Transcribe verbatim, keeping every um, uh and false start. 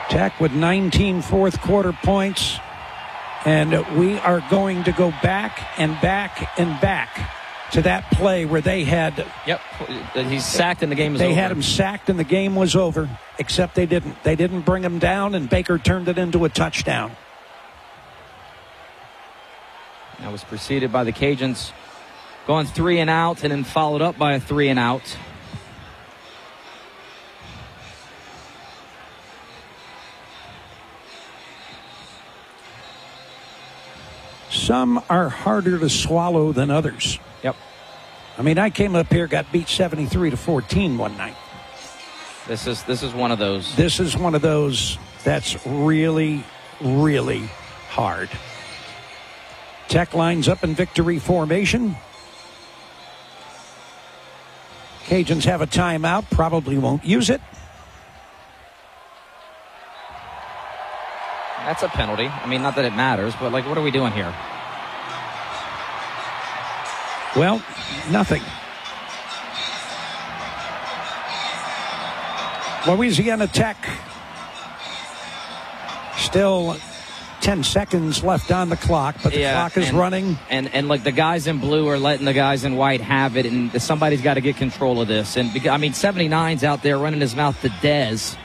Tech with nineteen fourth quarter points. And we are going to go back and back and back to that play where they had... Yep, he's sacked and the game is they over. They had him sacked and the game was over, except they didn't. They didn't bring him down, and Baker turned it into a touchdown. That was preceded by the Cajuns going three and out and then followed up by a three and out. Some are harder to swallow than others. Yep. I mean, I came up here, got beat seventy-three to fourteen one night. This is this is one of those. This is one of those that's really, really hard. Tech lines up in victory formation. Cajuns have a timeout, probably won't use it. That's a penalty. I mean, not that it matters, but, like, what are we doing here? Well, nothing. Louisiana Tech still ten seconds left on the clock, but the yeah, clock is and, running. And, and, like, the guys in blue are letting the guys in white have it, and somebody's got to get control of this. And, I mean, seventy-nine's out there running his mouth to Dez.